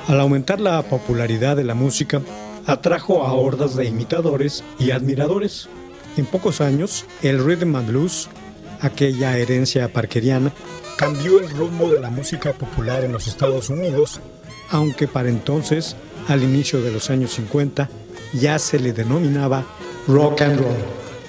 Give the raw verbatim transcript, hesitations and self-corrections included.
Al aumentar la popularidad de la música, atrajo a hordas de imitadores y admiradores. En pocos años, el rhythm and blues, aquella herencia parkeriana, cambió el rumbo de la música popular en los Estados Unidos, aunque para entonces, al inicio de los años cincuenta, ya se le denominaba rock and roll.